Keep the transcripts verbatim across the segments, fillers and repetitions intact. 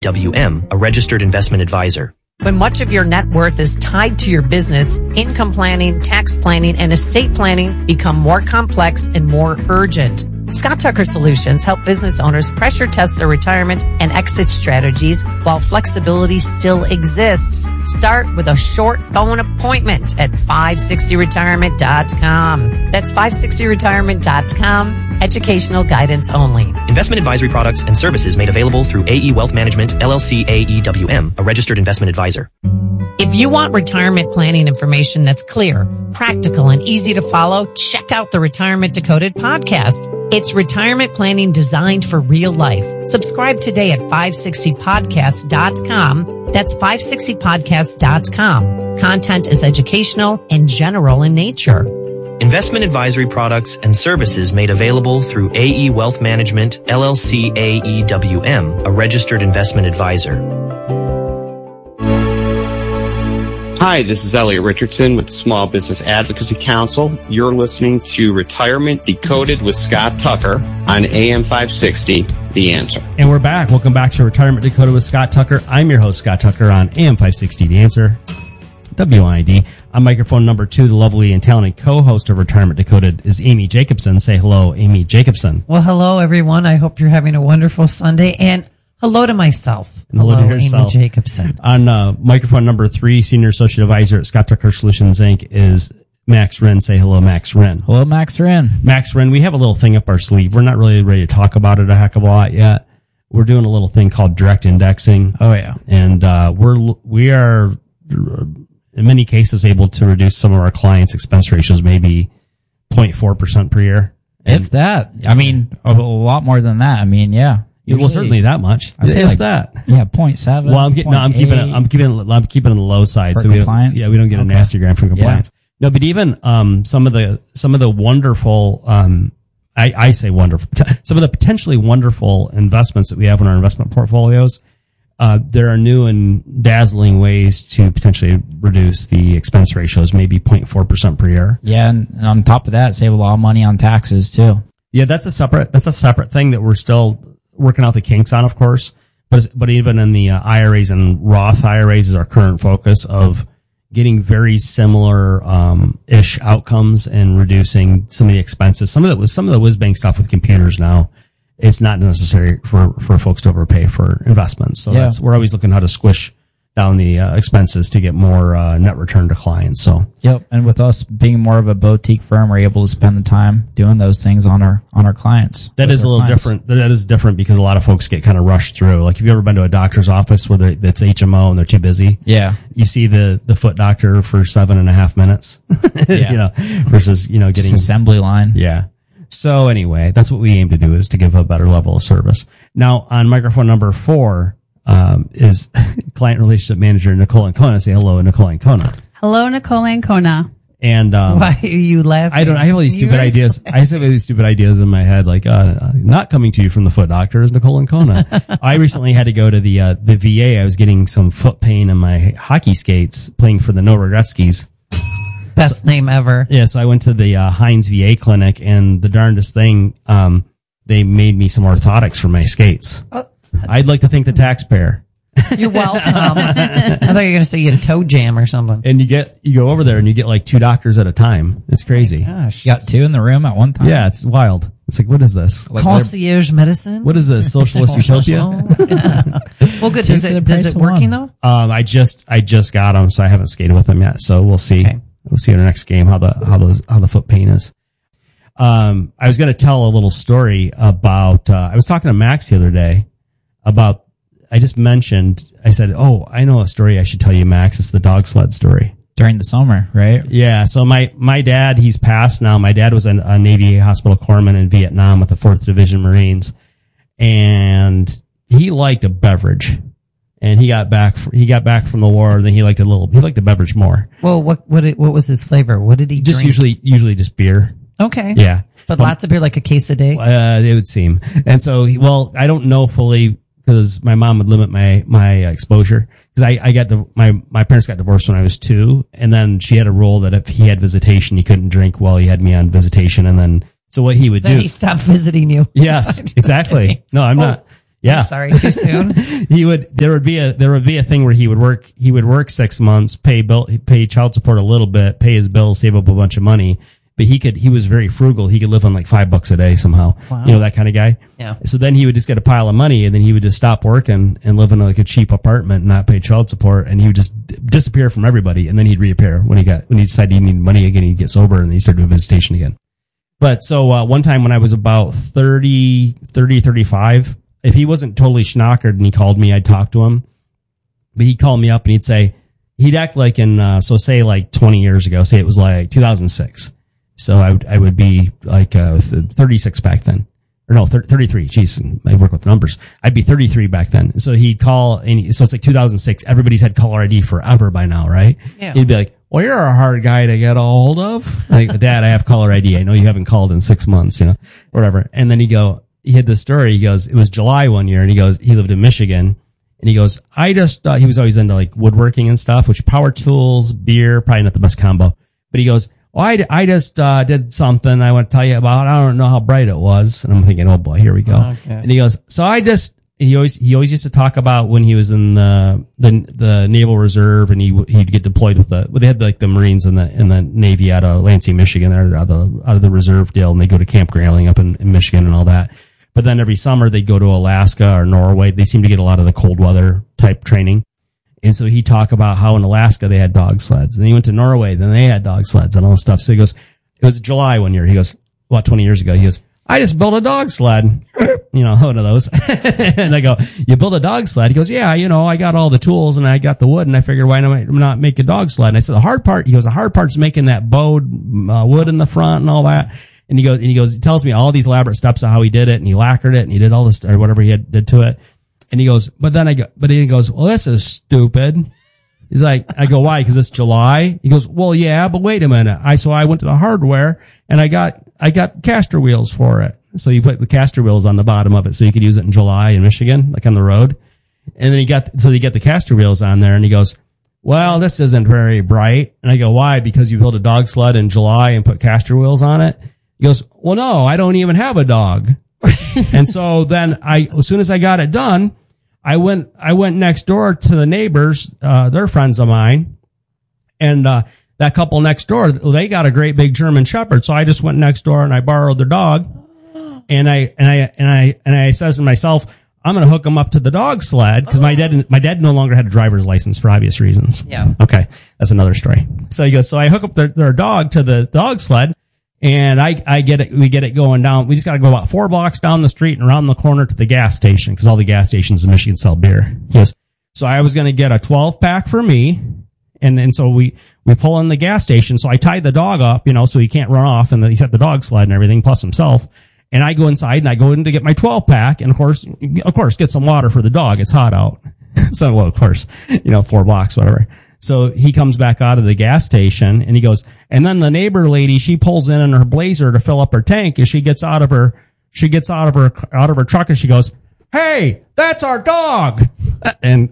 W M, a registered investment advisor. When much of your net worth is tied to your business, income planning, tax planning, and estate planning become more complex and more urgent. Scott Tucker Solutions help business owners pressure test their retirement and exit strategies while flexibility still exists. Start with a short phone appointment at five sixty retirement dot com. That's five sixty retirement dot com. Educational guidance only. Investment advisory products and services made available through A E Wealth Management, L L C A E W M, a registered investment advisor. If you want retirement planning information that's clear, practical, and easy to follow, check out the Retirement Decoded podcast. It's retirement planning designed for real life. Subscribe today at five sixty podcast dot com. That's five sixty podcast dot com. Content is educational and general in nature. Investment advisory products and services made available through A E Wealth Management, L L C A E W M, a registered investment advisor. Hi, this is Elliot Richardson with the Small Business Advocacy Council. You're listening to Retirement Decoded with Scott Tucker on A M five sixty, The Answer. And we're back. Welcome back to Retirement Decoded with Scott Tucker. I'm your host, Scott Tucker, on A M five sixty, The Answer, W I D. On microphone number two, the lovely and talented co-host of Retirement Decoded is Amy Jacobson. Say hello, Amy Jacobson. Well, hello, everyone. I hope you're having a wonderful Sunday. And hello to myself. And hello, hello to yourself. Amy Jacobson. On uh, microphone number three, Senior Associate Advisor at Scott Tucker Solutions, Incorporated is Max Wren. Say hello, Max Wren. Hello, Max Wren. Max Wren, we have a little thing up our sleeve. We're not really ready to talk about it a heck of a lot yet. We're doing a little thing called direct indexing. Oh, yeah. And uh, we're, we are, in many cases, able to reduce some of our clients' expense ratios, maybe zero point four percent per year. And if that. I mean, a, a lot more than that. I mean, yeah. Usually, well, certainly that much. I'd say if like, that. Yeah, zero point seven. Well, I'm getting, no, I'm keeping it, I'm keeping it, I'm keeping it on the low side. For so we compliance? don't, yeah, we don't get okay. a nasty gram from compliance. Yeah. No, but even, um, some of the, some of the wonderful, um, I, I say wonderful, some of the potentially wonderful investments that we have in our investment portfolios, uh, there are new and dazzling ways to potentially reduce the expense ratios, maybe zero point four percent per year. Yeah. And on top of that, save a lot of money on taxes too. Yeah, that's a separate, that's a separate thing that we're still working out the kinks on, of course, but but even in the uh, I R As and Roth I R As is our current focus of getting very similar um, ish outcomes and reducing some of the expenses. Some of that was some of the whiz bang stuff with computers now. It's not necessary for for folks to overpay for investments. So yeah. that's we're always looking how to squish down the uh, expenses to get more uh, net return to clients. So yep, and with us being more of a boutique firm, we're able to spend the time doing those things on our on our clients. That is a little clients. different. That is different because a lot of folks get kind of rushed through. Like, have you ever been to a doctor's office where it's H M O and they're too busy? Yeah, you see the the foot doctor for seven and a half minutes. Yeah. You know, versus you know getting just assembly line. Yeah. So anyway, that's what we aim to do, is to give a better level of service. Now on microphone number four. Um, is client relationship manager Nicole Ancona. Say hello, Nicole Ancona. Hello, Nicole Ancona. And um, why are you laughing? I don't. I have all these stupid ideas. I have all these stupid ideas in my head, like uh, not coming to you from the foot doctor is Nicole Ancona. I recently had to go to the uh, the V A. I was getting some foot pain in my hockey skates playing for the No Regretskis. Best so, name ever. Yeah, so I went to the uh, Heinz V A clinic, and the darndest thing, um, they made me some orthotics for my skates. Uh, I'd like to thank the taxpayer. You're welcome. I thought you were going to say you had a toe jam or something. And you get, you go over there and you get like two doctors at a time. It's crazy. Oh gosh. You got two in the room at one time? Yeah, it's wild. It's like, what is this? Like concierge medicine? What is this? Socialist utopia? Well, good. Does it, does it working though? Um, I just, I just got them, so I haven't skated with them yet. So we'll see. Okay. We'll see in the next game how the, how those, how the foot pain is. Um, I was going to tell a little story about, uh, I was talking to Max the other day about, I just mentioned, I said, oh, I know a story I should tell you, Max. It's the dog sled story. During the summer, right? Yeah. So my, my dad, he's passed now. My dad was a, a Navy hospital corpsman in Vietnam with the fourth Division Marines. And he liked a beverage. And he got back, he got back from the war, and then he liked a little, he liked a beverage more. Well, what, what, what was his flavor? What did he just drink? usually, usually just beer. Okay. Yeah. But, but lots of beer, like a case a day? Uh, it would seem. And so, he, well, I don't know fully, because my mom would limit my, my exposure. Because I, I got, the, my, my parents got divorced when I was two, and then she had a rule that if he had visitation, he couldn't drink while he had me on visitation, and then, so what he would then do. he stopped visiting you. Yes, exactly. No, I'm oh. not. Yeah. I'm sorry, too soon. he would, there would be a, there would be a thing where he would work, he would work six months, pay bill, pay child support a little bit, pay his bills, save up a bunch of money. But he could, he was very frugal. He could live on like five bucks a day somehow. Wow. You know, that kind of guy. Yeah. So then he would just get a pile of money and then he would just stop working and live in like a cheap apartment and not pay child support. And he would just d- disappear from everybody. And then he'd reappear when he got, when he decided he needed money again, he'd get sober and he started doing visitation again. But so, uh, one time when I was about thirty, thirty, thirty-five, if he wasn't totally schnockered and he called me, I'd talk to him. But he'd call me up and he'd say, he'd act like in, uh, so say like twenty years ago, say it was like two thousand six. So I would, I would be like, uh, thirty-six back then. Or no, thirty-three. Jeez, I work with numbers. I'd be thirty-three back then. So he'd call, and he, so it's like two thousand six. Everybody's had caller I D forever by now, right? Yeah. He'd be like, well, you're a hard guy to get a hold of. Like, Dad, I have caller I D. I know you haven't called in six months, you know, whatever. And then he go, he had this story. He goes, it was July one year, and he goes, he lived in Michigan. And he goes, I just, uh, he was always into like woodworking and stuff, which power tools, beer, probably not the best combo. But he goes, well, I, I just, uh, did something I want to tell you about. I don't know how bright it was. And I'm thinking, oh boy, here we go. Okay. And he goes, so I just, he always, he always used to talk about when he was in the, the, the Naval Reserve and he, he'd get deployed with the, well, they had like the Marines and the, and the Navy out of Lansing, Michigan, out of the, out of the reserve deal. And they go to Camp Grayling up in, in Michigan and all that. But then every summer they'd go to Alaska or Norway. They seem to get a lot of the cold weather type training. And so he talked about how in Alaska they had dog sleds. And he went to Norway, then they had dog sleds and all this stuff. So he goes, it was July one year. He goes, what, twenty years ago? He goes, I just built a dog sled. You know, one of those. And I go, you built a dog sled? He goes, yeah, you know, I got all the tools and I got the wood and I figured why not make a dog sled? And I said, the hard part, he goes, the hard part's making that bowed uh, wood in the front and all that. And he goes, and he goes, he tells me all these elaborate steps of how he did it and he lacquered it and he did all this or whatever he had, did to it. And he goes, but then I go, but he goes, well, this is stupid. He's like, I go, why? Cause it's July. He goes, well, yeah, but wait a minute. I, so I went to the hardware and I got, I got caster wheels for it. So you put the caster wheels on the bottom of it so you could use it in July in Michigan, like on the road. And then he got, so you get the caster wheels on there and he goes, well, this isn't very bright. And I go, why? Because you built a dog sled in July and put caster wheels on it. He goes, well, no, I don't even have a dog. And so then I, as soon as I got it done, I went, I went next door to the neighbors, uh, they're friends of mine. And, uh, that couple next door, they got a great big German Shepherd. So I just went next door and I borrowed their dog. And I, and I, and I, and I says to myself, I'm going to hook them up to the dog sled because my dad, my dad no longer had a driver's license for obvious reasons. Yeah. Okay. That's another story. So he goes, so I hook up their, their dog to the dog sled. And I, I get it, we get it going down. We just got to go about four blocks down the street and around the corner to the gas station because all the gas stations in Michigan sell beer. He goes, so I was going to get a twelve pack for me. And and so we, we pull in the gas station. So I tied the dog up, you know, so he can't run off and he set the dog sled and everything plus himself. And I go inside and I go in to get my twelve pack and of course, of course, get some water for the dog. It's hot out. So, well, of course, you know, four blocks, whatever. So he comes back out of the gas station and he goes, and then the neighbor lady, she pulls in in her Blazer to fill up her tank as she gets out of her, she gets out of her, out of her truck and she goes, hey, that's our dog. And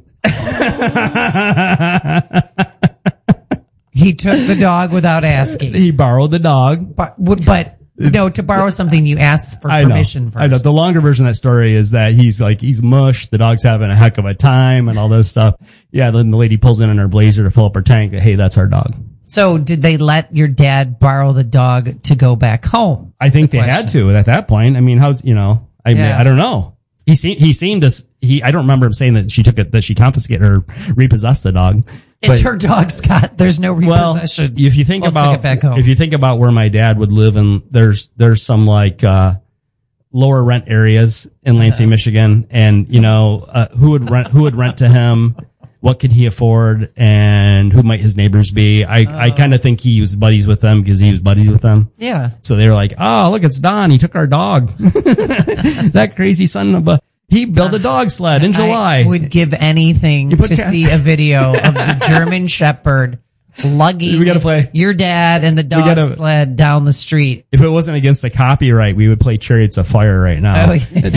he took the dog without asking. He borrowed the dog. But, but no, to borrow something you ask for I know, permission first. I know. The longer version of that story is that he's like, he's mush. The dog's having a heck of a time and all this stuff. Yeah. Then the lady pulls in in her Blazer to fill up her tank. Hey, that's our dog. So did they let your dad borrow the dog to go back home? I think the they had to at that point. I mean, how's, you know, I mean, Yeah. I don't know. He seemed, he seemed to, he, I don't remember him saying that she took it, that she confiscated or repossessed the dog. It's But- her dog, Scott. There's no Well, repossession. if you think We'll take about, it back home. if you think about where my dad would live and there's, there's some like, uh, lower rent areas in Lansing, Uh-huh. Michigan. And, you know, uh, who would rent, who would rent to him? What could he afford? And who might his neighbors be? I, I kind of think he was buddies with them because he was buddies with them. Yeah. So they were like, oh, look, it's Don. He took our dog. That crazy son of a, he built a dog sled in July. I would give anything You put to ca- see a video of the German Shepherd lugging We gotta play. your dad and the dog gotta- sled down the street. If it wasn't against the copyright, we would play Chariots of Fire right now. Oh, yeah.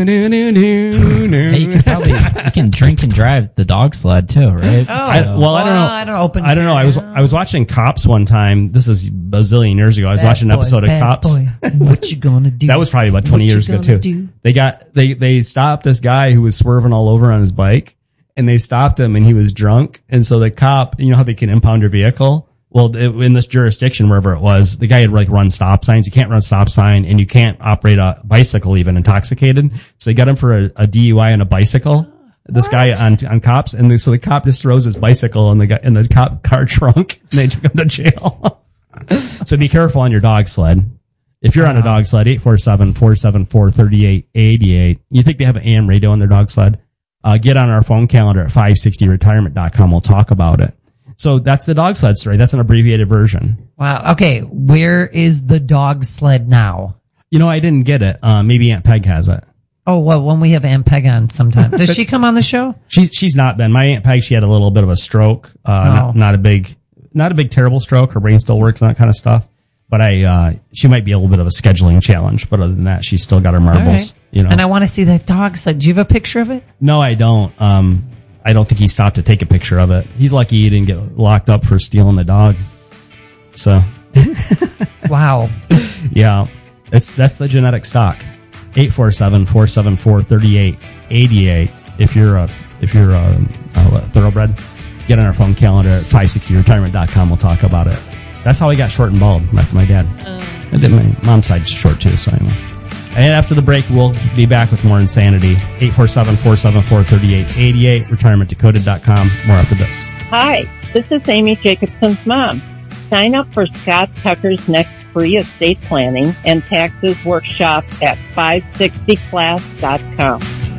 Hey, you can probably you can drink and drive the dog sled too, right? Oh, I, well, I don't know. I don't open. I don't know. I was I was watching Cops one time. This is a bazillion years ago. I was Bad watching an boy, episode of bad Cops. boy. What you gonna do? That was probably about twenty What years you ago gonna too. do? They got they they stopped this guy who was swerving all over on his bike, and they stopped him, and he was drunk. And so the cop, you know how they can impound your vehicle? Well, it, in this jurisdiction, wherever it was, the guy had like run stop signs. You can't run a stop sign, and you can't operate a bicycle even intoxicated. So they got him for a, a D U I on a bicycle. This guy on on Cops, and they, so the cop just throws his bicycle in the guy in the cop car trunk, and they took him to jail. So be careful on your dog sled. If you're on a dog sled, eight four seven, four seven four, three eight eight eight. You think they have an A M radio on their dog sled? Uh, get on our phone calendar at five sixty retirement dot com. We'll talk about it. So that's the dog sled story. That's an abbreviated version. Wow. Okay. Where is the dog sled now? You know, I didn't get it. Uh, maybe Aunt Peg has it. Oh, well, when we have Aunt Peg on sometime. Does she come on the show? She's, she's not been. My Aunt Peg, she had a little bit of a stroke. Uh, Oh. not, not a big, not a big terrible stroke. Her brain still works and that kind of stuff. But I, uh, she might be a little bit of a scheduling challenge. But other than that, she's still got her marbles, All right. you know. And I want to see that dog sled. Do you have a picture of it? No, I don't. Um, I don't think he stopped to take a picture of it. He's lucky he didn't get locked up for stealing the dog. So, Wow. yeah, it's that's the genetic stock. eight four seven, four seven four, three eight eight eight. If you're a if you're a, a thoroughbred, get on our phone calendar at five sixty retirement dot com. We'll talk about it. That's how I got short and bald, like my dad. I did my mom's side short too, so anyway. And after the break, we'll be back with more insanity. eight four seven, four seven four, three eight eight eight, retirement decoded dot com. More after this. Hi, this is Amy Jacobson's mom. Sign up for Scott Tucker's next free estate planning and taxes workshop at five sixty class dot com.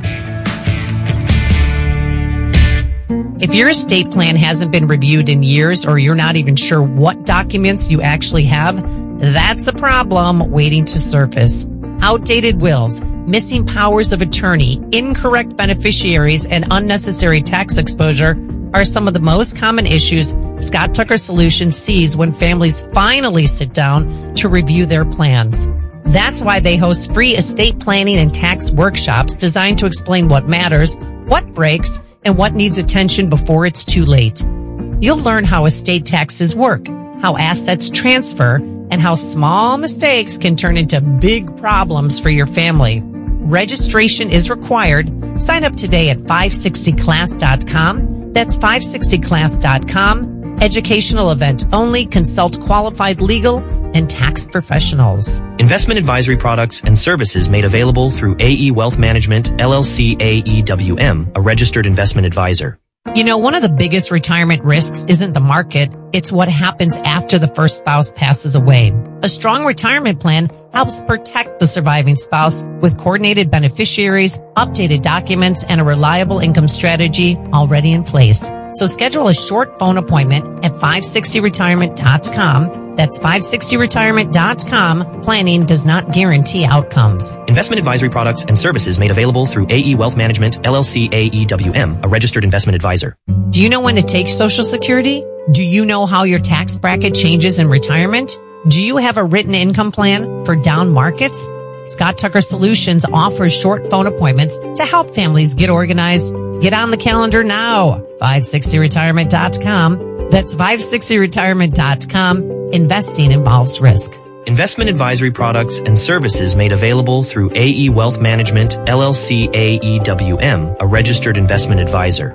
If your estate plan hasn't been reviewed in years or you're not even sure what documents you actually have, that's a problem waiting to surface. Outdated wills, missing powers of attorney, incorrect beneficiaries, and unnecessary tax exposure are some of the most common issues Scott Tucker Solutions sees when families finally sit down to review their plans. That's why they host free estate planning and tax workshops designed to explain what matters, what breaks, and what needs attention before it's too late. You'll learn how estate taxes work, how assets transfer, and how small mistakes can turn into big problems for your family. Registration is required. Sign up today at five sixty class dot com. That's five sixty class dot com. Educational event only. Consult qualified legal and tax professionals. Investment advisory products and services made available through A E Wealth Management, L L C A E W M, a registered investment advisor. You know, one of the biggest retirement risks isn't the market, it's what happens after the first spouse passes away. A strong retirement plan helps protect the surviving spouse with coordinated beneficiaries, updated documents, and a reliable income strategy already in place. So schedule a short phone appointment at five sixty retirement dot com. That's five sixty retirement dot com. Planning does not guarantee outcomes. Investment advisory products and services made available through A E Wealth Management, L L C A E W M, a registered investment advisor. Do you know when to take Social Security? Do you know how your tax bracket changes in retirement? Do you have a written income plan for down markets? Scott Tucker Solutions offers short phone appointments to help families get organized. Get on the calendar now. five sixty retirement dot com. That's five sixty retirement dot com. Investing involves risk. Investment advisory products and services made available through A E Wealth Management, L L C A E W M, a registered investment advisor.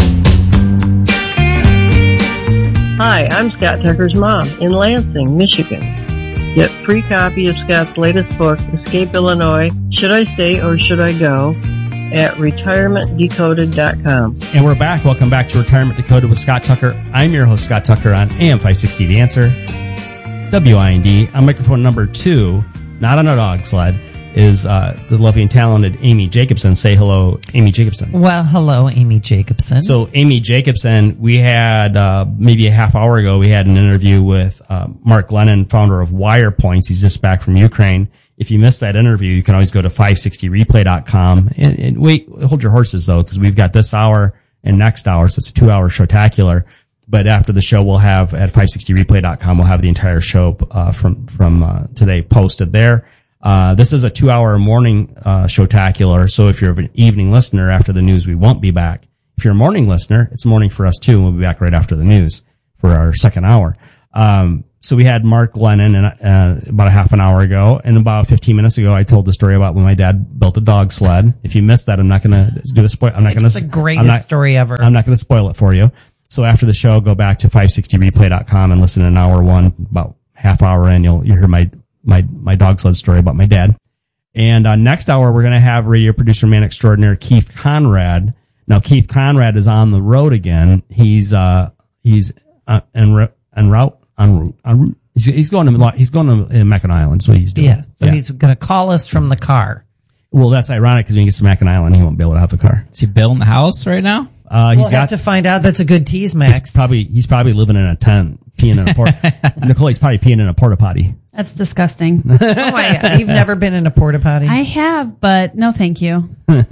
Hi, I'm Scott Tucker's mom in Lansing, Michigan. Get a free copy of Scott's latest book, Escape Illinois, Should I Stay or Should I Go? At retirement decoded dot com. And we're back. Welcome back to Retirement Decoded with Scott Tucker. I'm your host, Scott Tucker, on A M five sixty The Answer. W I N D. On microphone number two, not on a dog sled, is uh, the lovely and talented Amy Jacobson. Say hello, Amy Jacobson. Well, hello, Amy Jacobson. So, Amy Jacobson, we had uh, maybe a half hour ago, we had an interview with uh, Mark Lennon, founder of WirePoints. He's just back from Ukraine. If you missed that interview, you can always go to five sixty replay dot com. And, and wait, hold your horses, though, because we've got this hour and next hour, so it's a two-hour showtacular. but after the show, we'll have at five sixty replay dot com, we'll have the entire show uh, from from uh, today posted there. Uh, this is a two-hour morning uh, showtacular, so if you're an evening listener after the news, we won't be back. If you're a morning listener, it's morning for us too, and we'll be back right after the news for our second hour. Um, so we had Mark Lennon in, uh, about a half an hour ago, and about fifteen minutes ago, I told the story about when my dad built a dog sled. If you missed that, I'm not going to do a spoil. I'm not going to. It's the greatest not, story ever. I'm not going to spoil it for you. So after the show, go back to five sixty replay dot com and listen to an hour one, about half hour in. You'll, you'll hear my, my, my dog sled story about my dad. And, uh, next hour, we're going to have radio producer man extraordinaire Keith Conrad. Now, Keith Conrad is on the road again. He's, uh, he's, uh, en route, en route, en route, en route. He's, he's going to, he's going to uh, Mackinac Island. So he's doing. Yeah. So yeah. He's going to call us from the car. Well, that's ironic because when he gets to Mackinac Island, he won't be able to have the car. Is he building the house right now? Uh, he's we'll got have to find out. That's a good tease, Max. He's probably, he's probably living in a tent, peeing in a port. Nicole, he's probably peeing in a porta potty. That's disgusting. Oh my, you've never been in a porta potty? I have, but no thank you.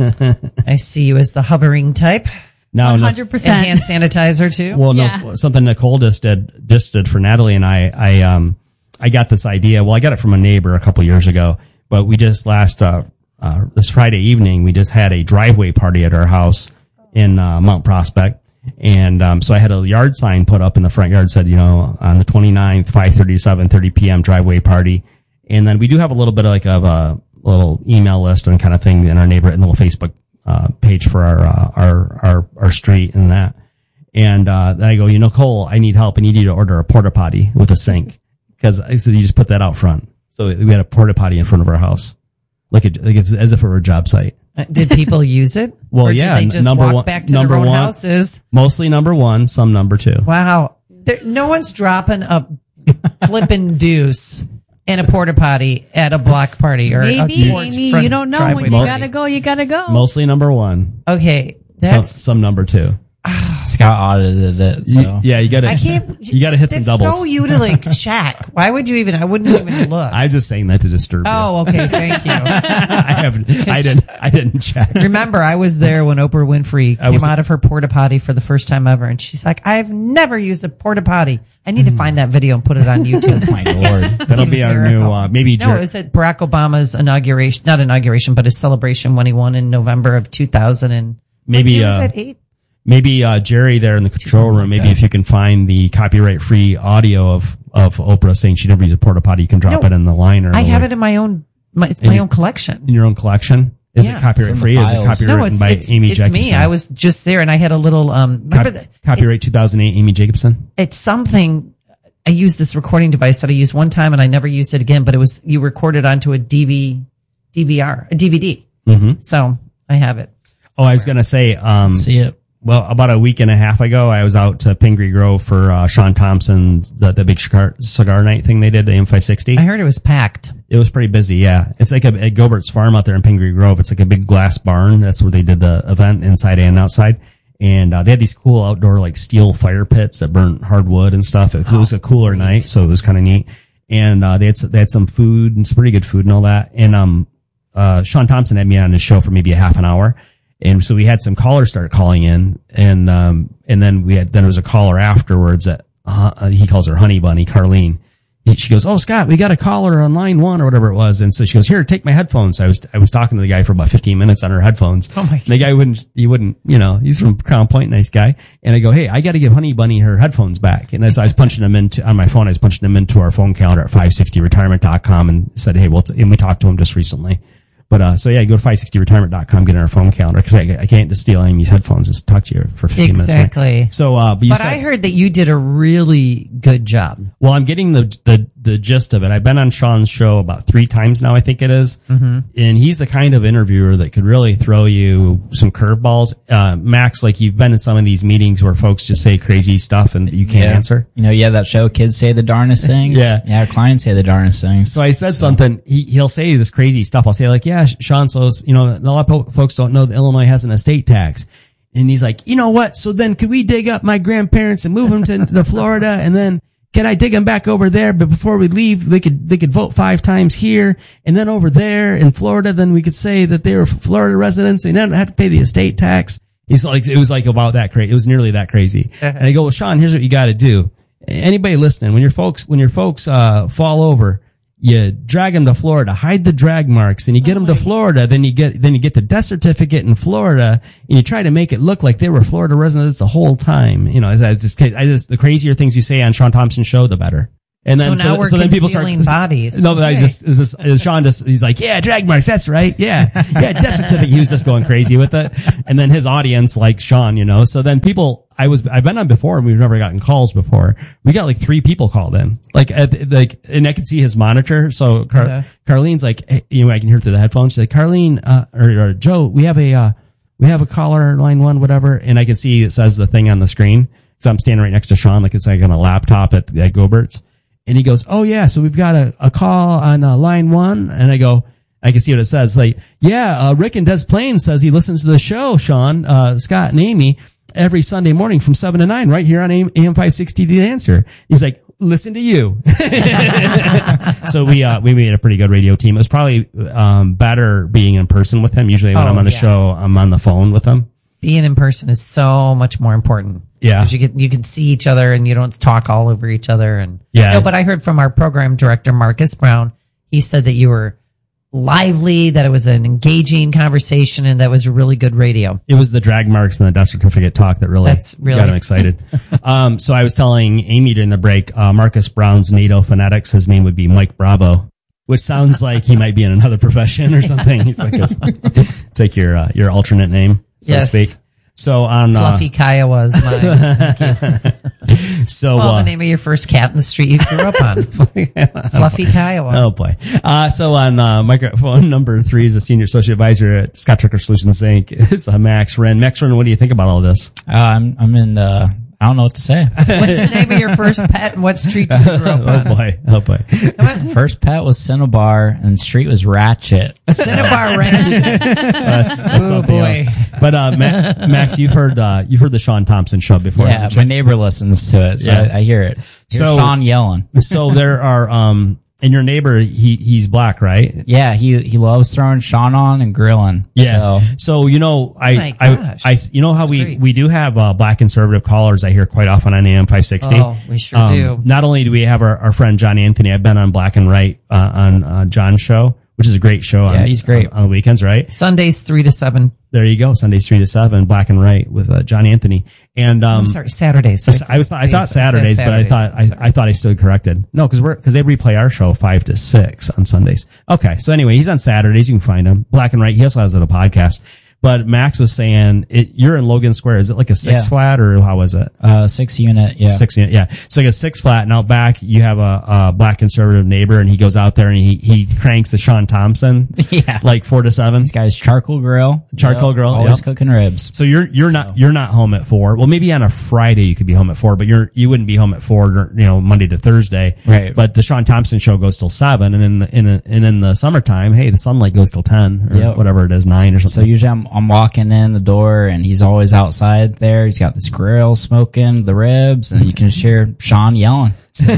I see you as the hovering type. No, one hundred percent. And hand sanitizer too. Well, no, Yeah. something Nicole just did, just did for Natalie and I, I, um, I got this idea. Well, I got it from a neighbor a couple years ago, but we just last, uh, uh, this Friday evening, we just had a driveway party at our house in, uh, Mount Prospect. And, um, so I had a yard sign put up in the front yard, said, you know, on the twenty-ninth, five thirty to seven thirty p.m. driveway party. And then we do have a little bit of like of a little email list and kind of thing in our neighborhood and little Facebook, uh, page for our, uh, our, our, our street and that. And, uh, then I go, you know, Cole, I need help. I need you to order a porta potty with a sink. Cause I said, you just put that out front. So we had a porta potty in front of our house. Like, a, like if, as if it were a job site. Did people use it? Well, or yeah. Did they just number walk one, back to number their own one, houses? Mostly number one, some number two. Wow. There, no one's dropping a flippin' deuce in a porta potty at a block party or Maybe, a porch Amy, front you don't know driveway when you party. gotta go, you gotta go. Mostly number one. Okay. Some, That's, some number two. Scott audited it, so. You- yeah, you gotta, I can't. you gotta hit some it's doubles. so you to like check. Why would you even? I wouldn't even look. I'm just saying that to disturb you. Oh, okay. Thank you. I haven't, I didn't, I didn't check. Remember, I was there when Oprah Winfrey I came was- out of her porta potty for the first time ever, and she's like, "I've never used a porta potty. I need to find that video and put it on YouTube." Oh my lord. That'll be our new, uh, maybe, No, Jer- it was at Barack Obama's inauguration, not inauguration, but his celebration when he won in November of two thousand. And Maybe, what year was uh, that, eight? maybe, uh, Jerry there in the control room, maybe if you can find the copyright free audio of, of Oprah saying she never used a porta potty, you can drop No, it in the liner. I have it in my own, my, it's In my your- own collection. in your own collection. Is Yeah. it copyright It's in the free? Is it files. copyrighted No, it's, by it's, Amy it's Jacobson? me. I was just there and I had a little, um, remember Cop- that? copyright it's- two thousand eight, Amy Jacobson. It's something, I used this recording device that I used one time and I never used it again, but it was, you recorded onto a D V, D V R, a D V D. Mm-hmm. So I have it. Oh, I was going to say, um, See it. well, about a week and a half ago, I was out to Pingree Grove for, uh, Sean Thompson's, the, the big cigar, cigar night thing they did, the M five sixty. I heard it was packed. It was pretty busy, yeah. It's like a, at Gilbert's Farm out there in Pingree Grove. It's like a big glass barn. That's where they did the event, inside and outside. And, uh, they had these cool outdoor, like, steel fire pits that burnt hardwood and stuff. It, it was a cooler night, so it was kind of neat. And, uh, they had, s- they had some food and some pretty good food and all that. And, um, uh, Sean Thompson had me on his show for maybe a half an hour. And so we had some callers start calling in, and um, and then we had then there was a caller afterwards that uh, he calls her Honey Bunny, Carlene. And she goes, "Oh, Scott, we got a caller on line one or whatever it was." And so she goes, "Here, take my headphones." So I was I was talking to the guy for about fifteen minutes on her headphones. Oh my And the guy wouldn't he wouldn't you know he's from Crown Point, nice guy. And I go, "Hey, I got to give Honey Bunny her headphones back." And as I was punching them into on my phone, I was punching them into our phone calendar at five sixty retirement dot com and said, "Hey, well," t- and we talked to him just recently. But, uh, so yeah, go to five sixty retirement dot com, get in our phone calendar, cause I, I can't just steal Amy's headphones and talk to you for fifteen minutes. Exactly. Right? So, uh, but you But said, I heard that you did a really good job. well, I'm getting the, the, the gist of it. I've been on Sean's show about three times now, I think it is. Mm-hmm. And he's the kind of interviewer that could really throw you some curveballs. Uh, Max, like you've been in some of these meetings where folks just say crazy stuff and you can't Yeah. answer. You know, yeah, that show, Kids Say the Darnest Things. Yeah. Yeah, clients say the darnest things. So I said something, he, he'll say this crazy stuff. I'll say like, yeah, Sean, so, you know, a lot of po- folks don't know that Illinois has an estate tax. And he's like, you know what? So then could we dig up my grandparents and move them to, to Florida? And then can I dig them back over there? But before we leave, they could, they could vote five times here and then over there in Florida. Then we could say that they were Florida residents and they don't have to pay the estate tax. He's like, it was like about that crazy. It was nearly that crazy. And I go, well, Sean, here's what you got to do. Anybody listening, when your folks, when your folks, uh, fall over, you drag them to Florida, hide the drag marks, and you get them to Florida. Then you get, then you get the death certificate in Florida, and you try to make it look like they were Florida residents the whole time. You know, as, as this, I just, the crazier things you say on Sean Thompson's show, the better. And then, so now so, we're so then people start, concealing bodies. No, but I Okay. just, is this, is Sean just, he's like, yeah, drag marks, that's right. Yeah. Yeah, death certificate. He was just going crazy with it. And then his audience, like Sean, you know, so then people, I was, I've been on before and we've never gotten calls before. We got like three people called in. Like, at, like, and I could see his monitor. So Car- Okay. Carlene's like, hey, you know, I can hear through the headphones. She's like, Carlene, uh, or, or Joe, we have a, uh, we have a caller, line one, whatever. And I can see it says the thing on the screen. So I'm standing right next to Sean, like it's like on a laptop at, at Gobert's. And he goes, oh yeah, so we've got a, a call on uh, line one. And I go, I can see what it says. Like, yeah, uh, Rick in Des Plaines says he listens to the show, Sean, uh, Scott and Amy, every Sunday morning from seven to nine right here on A M five sixty The Answer. He's like, listen to you. So we, uh, we made a pretty good radio team. It was probably, um, better being in person with him. Usually when Oh, I'm on the yeah. show, I'm on the phone with him. Being in person is so much more important. Yeah. Because you can, you can see each other and you don't talk all over each other. And Yeah. No, but I heard from our program director, Marcus Brown, he said that you were lively, that it was an engaging conversation, and that was really good radio. It was the drag marks and the death certificate talk that really, That's really- got him excited. um, so I was telling Amy during the break, uh, Marcus Brown's NATO phonetics, his name would be Mike Bravo, which sounds like he might be in another profession or something. It's like, this, it's like your, uh, your alternate name, so Yes. to speak. So on, Fluffy Kiowa was mine. uh, so, Well, uh, the name of your first cat in the street you grew up on. Fluffy Kiowa. oh boy. Uh, so on, uh, microphone number three is a senior associate advisor at Scott Tucker Solutions Incorporated. Is uh, Max Wren. Max Wren, what do you think about all this? Uh, I'm I'm in. Uh, I don't know what to say. What's the name of your first pet and what street did you grow up Oh on? boy. Oh boy. First pet was Cinnabar, and the street was Ratchet. Cinnabar Ranch. That's, that's Oh, something boy. else. But uh, Ma- Max, you've heard uh, you've heard the Sean Thompson show before. Yeah, haven't my you? neighbor listens to it, so Yeah. I, I hear it. Hear So- Sean yelling. So there are um, and your neighbor, he he's black, right? Yeah, he he loves throwing Sean on and grilling. Yeah. So, So you know, I my I, gosh. I you know how That's we great. we do have uh, black conservative callers. I hear quite often on A M five sixty. Oh, we sure Um, do. Not only do we have our, our friend John Anthony, I've been on Black and Right uh, on uh, John's show, which is a great show. Yeah, on, he's great. on, on the weekends, right? Sundays three to seven. There you go, Sundays three to seven, Black and Right with uh, John Anthony. And um, I'm sorry, Saturdays. I was I thought said Saturdays, but I Saturdays. thought I, I thought I stood corrected. No, because we're because they replay our show five to six on Sundays. Okay, so anyway, he's on Saturdays. You can find him Black and Right. He also has it a podcast. But Max was saying it, you're in Logan Square. Is it like a six Yeah. flat or how was it? uh, six unit. Yeah. Six unit, yeah. So like a six flat, and out back you have a, a black conservative neighbor, and he goes out there and he he cranks the Sean Thompson, Yeah. like four to seven. This guy's charcoal grill. Charcoal grill, Always yep. cooking ribs. So you're you're not you're not home at four. Well, maybe on a Friday you could be home at four, but you're you wouldn't be home at four, you know, Monday to Thursday. Right. But the Sean Thompson show goes till seven, and in the, in the, and in the summertime, hey, the sunlight goes till ten or Yep. whatever it is, nine or So something. usually I'm, I'm walking in the door and he's always outside there. He's got this grill smoking the ribs and you can just hear Sean yelling.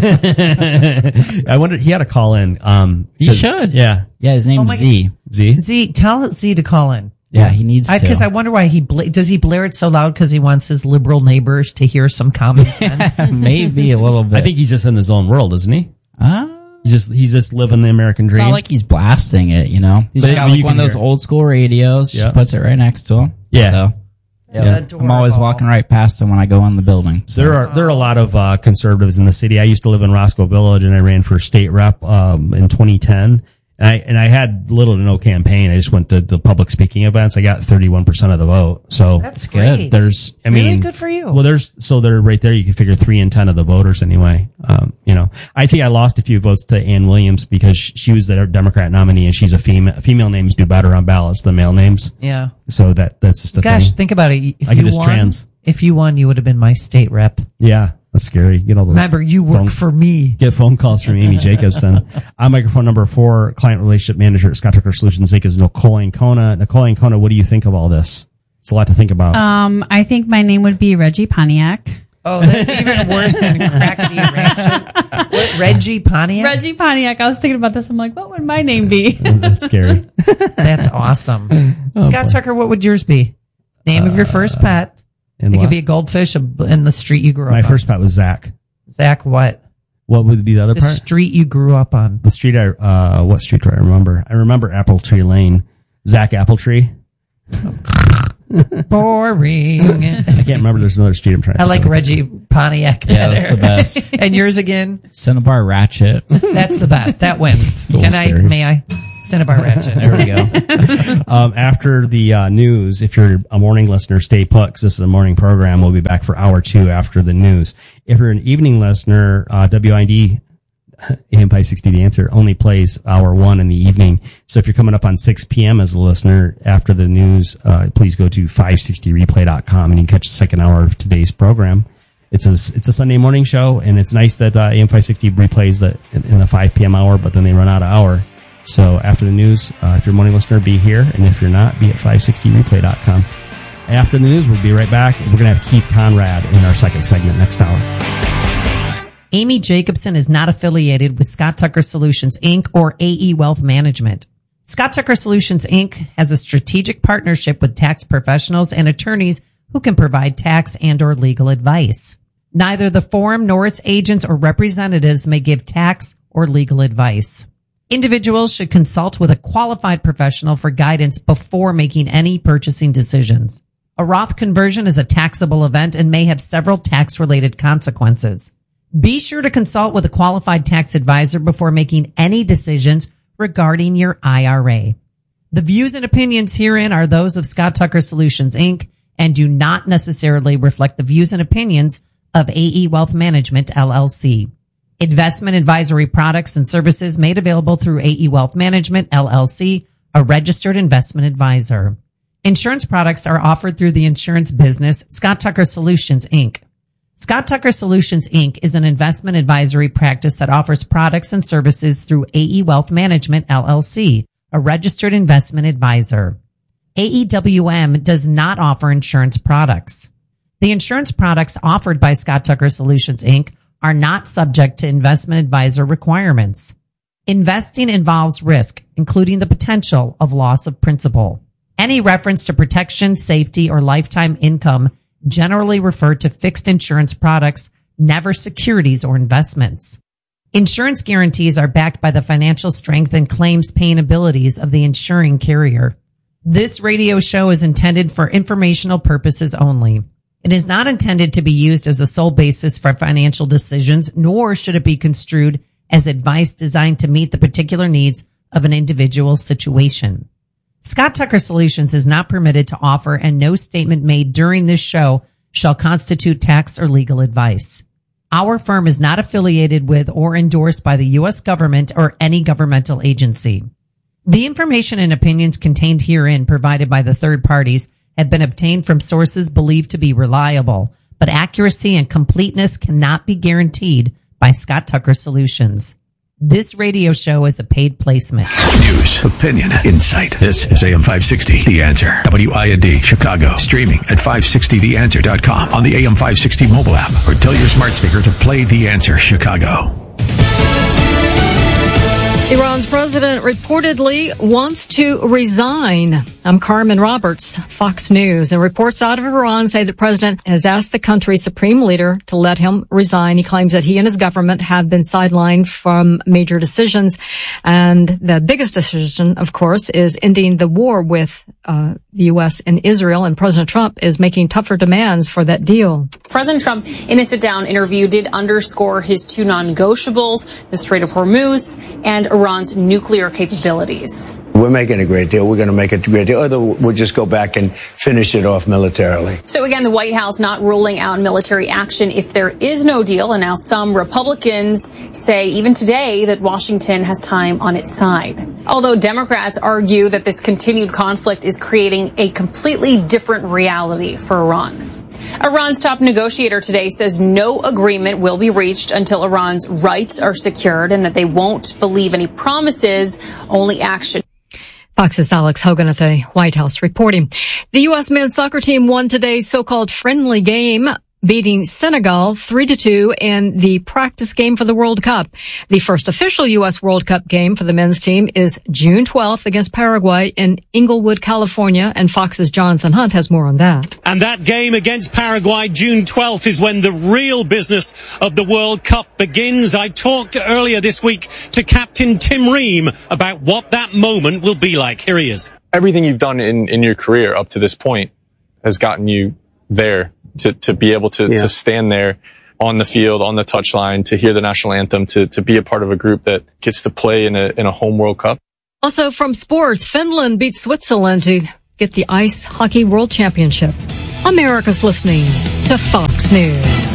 I wonder he had a call in. Um, He 'cause- should. Yeah. Yeah, his name's my Z. Z. Z, tell Z to call in. Yeah, he needs to. Because I, wonder why he bla- does he blare it so loud because he wants his liberal neighbors to hear some common sense. Maybe a little bit. I think he's just in his own world, isn't he? Uh, He's just he's just living the American it's dream. not like he's blasting it, you know. He's But- got but like you one of can those hear. old school radios. Yeah. Just puts it right next to him. Yeah. So, yeah. I'm always Adorable. walking right past him when I go in the building. So. There are there are a lot of uh, conservatives in the city. I used to live in Roscoe Village, and I ran for state rep um, in twenty ten. And I and I had little to no campaign. I just went to the public speaking events. I got thirty-one percent of the vote. So That's good. great. there's, I Really mean, good for you. Well, there's so they're right there. You can figure three in ten of the voters anyway. Um, you know, I think I lost a few votes to Ann Williams because she, she was the Democrat nominee, and she's a female. Female names do better on ballots than male names. Yeah. So that that's just a Gosh, thing. think about it. If I could you just won, trans. If you won, you would have been my state rep. Yeah, that's scary. Get all those. Remember, you work phone- for me. Get phone calls from Amy Jacobson. I'm microphone number four, client relationship manager at Scott Tucker Solutions Incorporated is Nicole Ancona. Nicole Ancona, what do you think of all this? It's a lot to think about. Um, I think my name would be Reggie Pontiac. Oh, that's even worse than Crackety Ranch. What, Reggie Pontiac? Reggie Pontiac. I was thinking about this. I'm like, what would my name be? That's scary. That's awesome. Oh, Scott Tucker, what would yours be? Name of your first pet. And It what? could be a goldfish in the street you grew My up on. first pet was Zach. Zach, what? What would be the other The part? street you grew up on. The street I, uh, what street do I remember? I remember Apple Tree Lane. Zach Appletree. Boring. I can't remember. There's another street I'm trying to I like think of. Reggie Pontiac. Yeah, that's better. the best. And yours again? Cinnabar Ratchet. That's the best. That wins. a little Can I, scary. may I? Cinnabar Ratchet. There we go. Um, after the uh, news, if you're a morning listener, stay put, 'cause this is a morning program. We'll be back for hour two after the news. If you're an evening listener, uh, W I D, A M five sixty The Answer, only plays hour one in the evening. So if you're coming up on six p.m. as a listener after the news, uh, please go to five sixty replay dot com and you can catch the second hour of today's program. It's a, it's a Sunday morning show, and it's nice that uh, A M five sixty replays the, in, in the five p.m. hour, but then they run out of hour. So after the news, uh, if you're a morning listener, be here. And if you're not, be at five sixty replay dot com. After the news, we'll be right back. We're going to have Keith Conrad in our second segment next hour. Amy Jacobson is not affiliated with Scott Tucker Solutions, Incorporated or A E Wealth Management. Scott Tucker Solutions, Incorporated has a strategic partnership with tax professionals and attorneys who can provide tax and or legal advice. Neither the firm nor its agents or representatives may give tax or legal advice. Individuals should consult with a qualified professional for guidance before making any purchasing decisions. A Roth conversion is a taxable event and may have several tax-related consequences. Be sure to consult with a qualified tax advisor before making any decisions regarding your I R A. The views and opinions herein are those of Scott Tucker Solutions, Incorporated, and do not necessarily reflect the views and opinions of A E Wealth Management, L L C. Investment advisory products and services made available through A E Wealth Management, L L C, a registered investment advisor. Insurance products are offered through the insurance business, Scott Tucker Solutions, Incorporated. Scott Tucker Solutions, Incorporated is an investment advisory practice that offers products and services through A E Wealth Management, L L C, a registered investment advisor. A E W M does not offer insurance products. The insurance products offered by Scott Tucker Solutions, Incorporated are not subject to investment advisor requirements. Investing involves risk, including the potential of loss of principal. Any reference to protection, safety, or lifetime income generally refer to fixed insurance products, never securities or investments. Insurance guarantees are backed by the financial strength and claims paying abilities of the insuring carrier. This radio show is intended for informational purposes only. It is not intended to be used as a sole basis for financial decisions, nor should it be construed as advice designed to meet the particular needs of an individual situation. Scott Tucker Solutions is not permitted to offer, and no statement made during this show shall constitute tax or legal advice. Our firm is not affiliated with or endorsed by the U S government or any governmental agency. The information and opinions contained herein provided by the third parties have been obtained from sources believed to be reliable, but accuracy and completeness cannot be guaranteed by Scott Tucker Solutions. This radio show is a paid placement. News, opinion, insight. This is A M five sixty, The Answer. W I N D, Chicago. Streaming at five sixty the answer dot com on the A M five sixty mobile app, or tell your smart speaker to play The Answer Chicago. Iran's president reportedly wants to resign. I'm Carmen Roberts, Fox News. And reports out of Iran say the president has asked the country's supreme leader to let him resign. He claims that he and his government have been sidelined from major decisions. And the biggest decision, of course, is ending the war with uh, the U S and Israel. And President Trump is making tougher demands for that deal. President Trump, in a sit-down interview, did underscore his two non-negotiables, the Strait of Hormuz and Iran's nuclear capabilities. We're making a great deal. We're going to make a great deal. Or we'll just go back and finish it off militarily. So again, the White House not ruling out military action if there is no deal. And now some Republicans say even today that Washington has time on its side. Although Democrats argue that this continued conflict is creating a completely different reality for Iran. Iran's top negotiator today says no agreement will be reached until Iran's rights are secured and that they won't believe any promises, only action. Fox's Alex Hogan at the White House reporting. The U S men's soccer team won today's so-called friendly game beating Senegal three to two in the practice game for the World Cup. The first official U S World Cup game for the men's team is June twelfth against Paraguay in Inglewood, California, and Fox's Jonathan Hunt has more on that. And that game against Paraguay, June twelfth, is when the real business of the World Cup begins. I talked earlier this week to Captain Tim Ream about what that moment will be like. Here he is. Everything you've done in, in your career up to this point has gotten you there. To, to be able to, yeah. to stand there on the field, on the touchline, to hear the national anthem, to, to be a part of a group that gets to play in a, in a home World Cup. Also from sports, Finland beat Switzerland to get the Ice Hockey World Championship. America's listening to Fox News.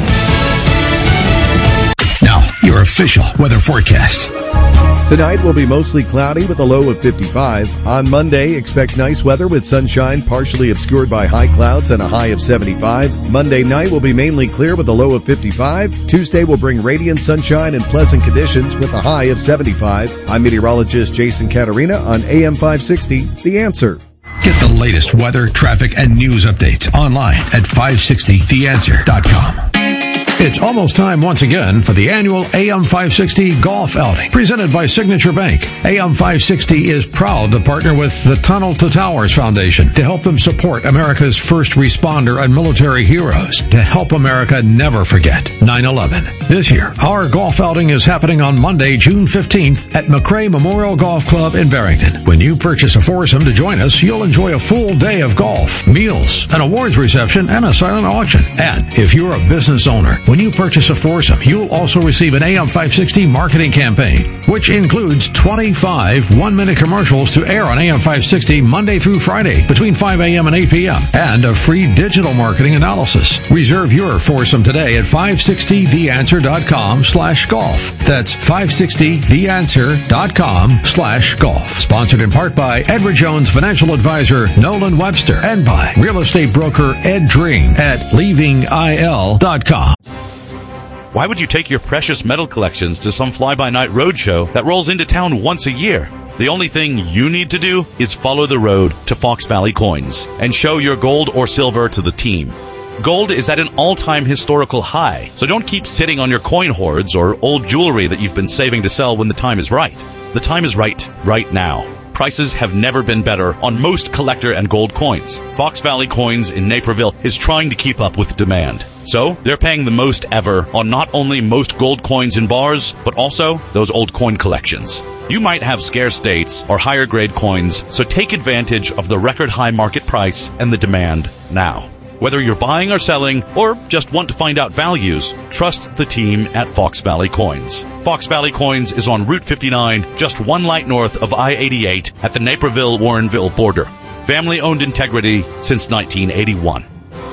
Now, your official weather forecast. Tonight will be mostly cloudy with a low of fifty-five. On Monday, expect nice weather with sunshine partially obscured by high clouds and a high of seventy-five. Monday night will be mainly clear with a low of fifty-five. Tuesday will bring radiant sunshine and pleasant conditions with a high of seventy-five. I'm meteorologist Jason Caterina on A M five sixty, The Answer. Get the latest weather, traffic, and news updates online at five sixty the answer dot com. It's almost time once again for the annual A M five sixty Golf Outing, presented by Signature Bank. A M five sixty is proud to partner with the Tunnel to Towers Foundation to help them support America's first responder and military heroes, to help America never forget nine eleven. This year, our golf outing is happening on Monday, June fifteenth at McRae Memorial Golf Club in Barrington. When you purchase a foursome to join us, you'll enjoy a full day of golf, meals, an awards reception, and a silent auction. And if you're a business owner, when you purchase a foursome, you'll also receive an A M five sixty marketing campaign, which includes twenty-five one-minute commercials to air on A M five sixty Monday through Friday between five a.m. and eight p.m. and a free digital marketing analysis. Reserve your foursome today at five sixty the answer dot com slash golf. That's five sixty the answer dot com slash golf. Sponsored in part by Edward Jones Financial Advisor Nolan Webster and by real estate broker Ed Dream at leaving I L dot com. Why would you take your precious metal collections to some fly-by-night roadshow that rolls into town once a year? The only thing you need to do is follow the road to Fox Valley Coins and show your gold or silver to the team. Gold is at an all-time historical high, so don't keep sitting on your coin hoards or old jewelry that you've been saving to sell when the time is right. The time is right, right now. Prices have never been better on most collector and gold coins. Fox Valley Coins in Naperville is trying to keep up with demand. So, they're paying the most ever on not only most gold coins in bars, but also those old coin collections. You might have scarce dates or higher grade coins, so take advantage of the record high market price and the demand now. Whether you're buying or selling, or just want to find out values, trust the team at Fox Valley Coins. Fox Valley Coins is on Route fifty-nine, just one light north of I eighty-eight at the Naperville-Warrenville border. Family-owned integrity since nineteen eighty-one.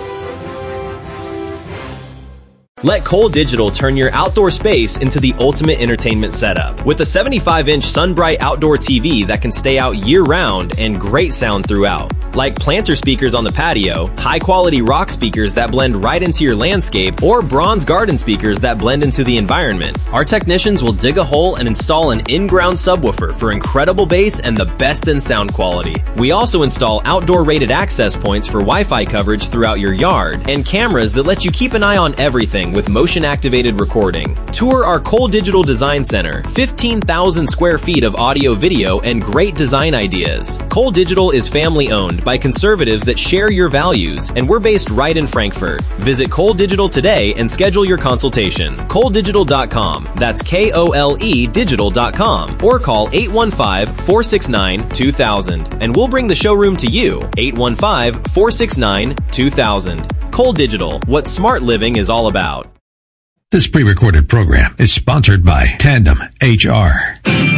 Let Cole Digital turn your outdoor space into the ultimate entertainment setup. With a seventy-five inch SunBright outdoor T V that can stay out year-round and great sound throughout. Like planter speakers on the patio, high-quality rock speakers that blend right into your landscape, or bronze garden speakers that blend into the environment. Our technicians will dig a hole and install an in-ground subwoofer for incredible bass and the best in sound quality. We also install outdoor-rated access points for Wi-Fi coverage throughout your yard, and cameras that let you keep an eye on everything with motion-activated recording. Tour our Cole Digital Design Center, fifteen thousand square feet of audio, video, and great design ideas. Cole Digital is family-owned by conservatives that share your values, and we're based right in Frankfurt. Visit Cole Digital today and schedule your consultation. Cole Digital dot com. That's K O L E Digital dot com. Or call eight one five, four six nine, two thousand, and we'll bring the showroom to you. eight one five, four six nine, two thousand. Cole Digital, what smart living is all about. This pre-recorded program is sponsored by Tandem H R.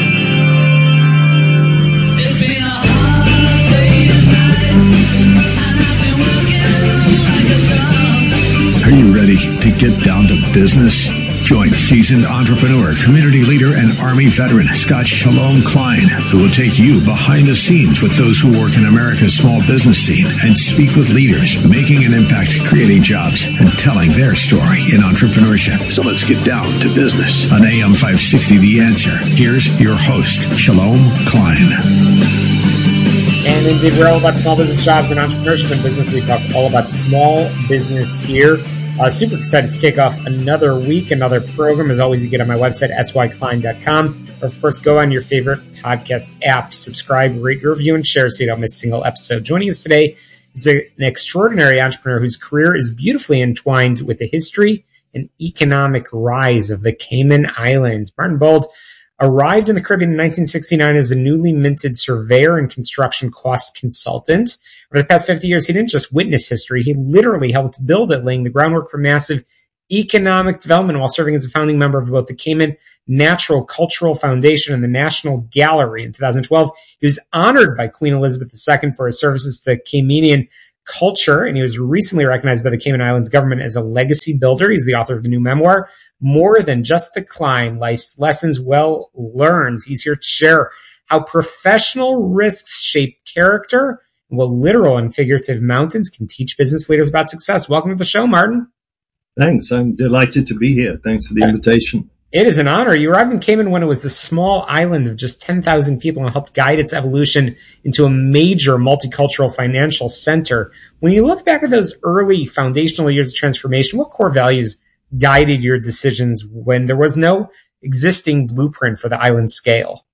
Are you ready to get down to business? Join seasoned entrepreneur, community leader, and Army veteran Scott Shalom Klein, who will take you behind the scenes with those who work in America's small business scene and speak with leaders making an impact, creating jobs, and telling their story in entrepreneurship. So let's get down to business. On A M five sixty The Answer, here's your host, Shalom Klein. And indeed, we're all about small business jobs and entrepreneurship and business. We talk all about small business here. Uh, super excited to kick off another week, another program. As always, you get on my website, s y klein dot com. Or, of course, go on your favorite podcast app, subscribe, rate, review, and share so you don't miss a single episode. Joining us today is a, an extraordinary entrepreneur whose career is beautifully entwined with the history and economic rise of the Cayman Islands. Martin Bold arrived in the Caribbean in nineteen sixty-nine as a newly minted surveyor and construction cost consultant. Over the past fifty years, he didn't just witness history, he literally helped build it, laying the groundwork for massive economic development while serving as a founding member of both the Cayman Natural Cultural Foundation and the National Gallery. In two thousand twelve, he was honored by Queen Elizabeth the Second for his services to Caymanian culture, and he was recently recognized by the Cayman Islands government as a legacy builder. He's the author of the new memoir, More Than Just the Climb, Life's Lessons Well Learned. He's here to share how professional risks shape character and what literal and figurative mountains can teach business leaders about success. Welcome to the show, Martin. Thanks. I'm delighted to be here. Thanks for the invitation. It is an honor. You arrived in Cayman when it was a small island of just ten thousand people and helped guide its evolution into a major multicultural financial center. When you look back at those early foundational years of transformation, what core values guided your decisions when there was no existing blueprint for the island scale?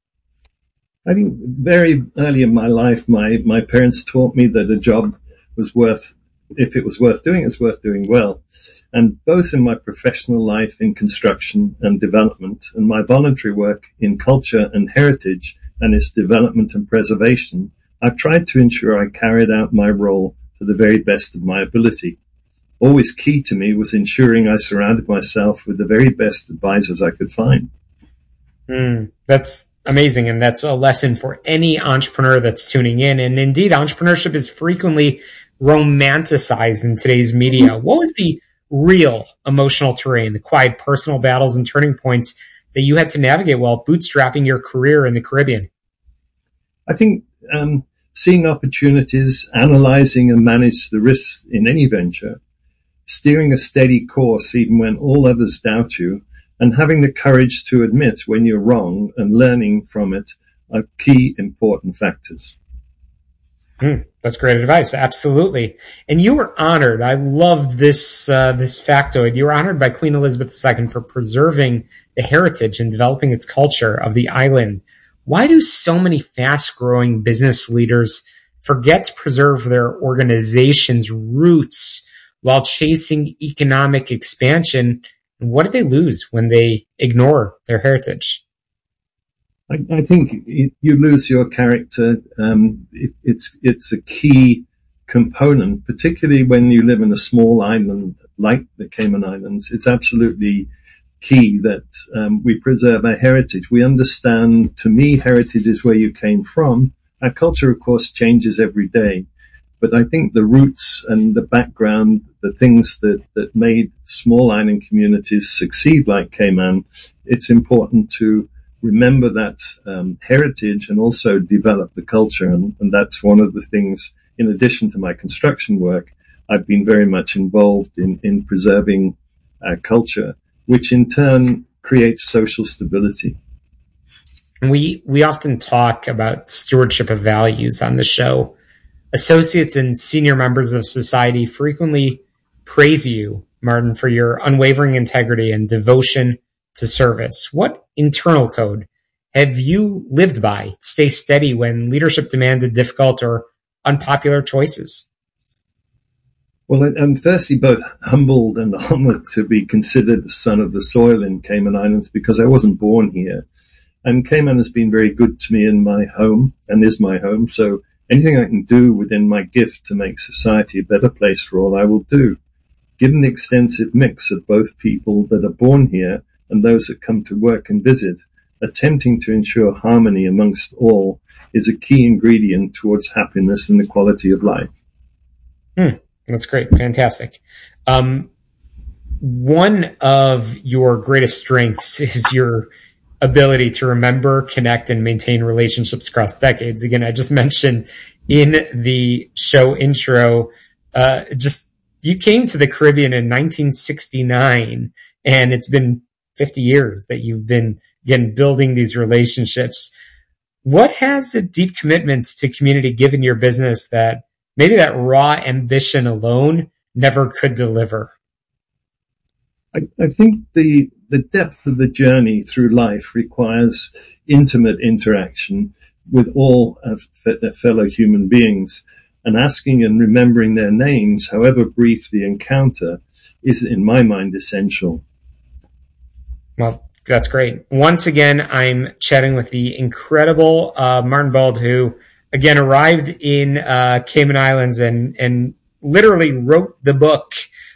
I think very early in my life, my, my parents taught me that a job was worth, if it was worth doing, it's worth doing well. And both in my professional life in construction and development and my voluntary work in culture and heritage and its development and preservation, I've tried to ensure I carried out my role to the very best of my ability. Always key to me was ensuring I surrounded myself with the very best advisors I could find. Mm, that's amazing. And that's a lesson for any entrepreneur that's tuning in. And indeed, entrepreneurship is frequently romanticized in today's media. What was the real emotional terrain, the quiet personal battles and turning points that you had to navigate while bootstrapping your career in the Caribbean? I think um, seeing opportunities, analyzing and manage the risks in any venture, steering a steady course even when all others doubt you, and having the courage to admit when you're wrong and learning from it are key important factors. Hmm, that's great advice. Absolutely. And you were honored. I loved this, uh, this factoid. You were honored by Queen Elizabeth the Second for preserving the heritage and developing its culture of the island. Why do so many fast growing business leaders forget to preserve their organization's roots while chasing economic expansion? And what do they lose when they ignore their heritage? I, I think it, you lose your character. Um, it, it's it's a key component, particularly when you live in a small island like the Cayman Islands. It's absolutely key that um, we preserve our heritage. We understand, to me, heritage is where you came from. Our culture, of course, changes every day. But I think the roots and the background, the things that, that made small island communities succeed like Cayman, it's important to remember that um, heritage and also develop the culture. And, and that's one of the things, in addition to my construction work, I've been very much involved in, in preserving our culture, which in turn creates social stability. We, we often talk about stewardship of values on the show. Associates and senior members of society frequently praise you, Martin, for your unwavering integrity and devotion to service. What internal code have you lived by to stay steady when leadership demanded difficult or unpopular choices? Well, I'm firstly both humbled and honored to be considered the son of the soil in Cayman Islands because I wasn't born here. And Cayman has been very good to me in my home and is my home. So anything I can do within my gift to make society a better place for all, I will do. Given the extensive mix of both people that are born here and those that come to work and visit, attempting to ensure harmony amongst all is a key ingredient towards happiness and the quality of life. Hmm, that's great. Fantastic. Um, one of your greatest strengths is your ability to remember, connect, and maintain relationships across decades. Again, I just mentioned in the show intro, uh, just you came to the Caribbean in nineteen sixty-nine, and it's been fifty years that you've been, again, building these relationships. What has the deep commitment to community given your business that maybe that raw ambition alone never could deliver? I, I think the the depth of the journey through life requires intimate interaction with all uh, f- fellow human beings, and asking and remembering their names, however brief the encounter, is, in my mind, essential. Well, that's great. Once again, I'm chatting with the incredible uh, Martin Bald, who, again, arrived in uh, Cayman Islands and, and literally wrote the book.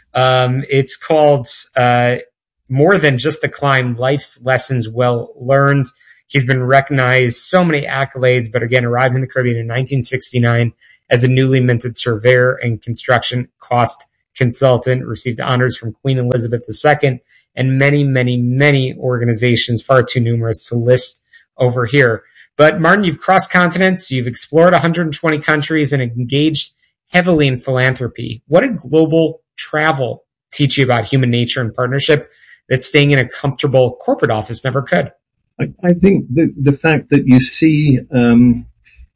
Um, it's called uh, More Than Just the Climb, Life's Lessons Well Learned. He's been recognized, so many accolades, but again, arrived in the Caribbean in nineteen sixty-nine as a newly minted surveyor and construction cost consultant, received honors from Queen Elizabeth the Second, and many, many, many organizations, far too numerous to list over here. But Martin, you've crossed continents, you've explored one hundred twenty countries and engaged heavily in philanthropy. What did global travel teach you about human nature and partnership that staying in a comfortable corporate office never could? I, I think the, the fact that you see um,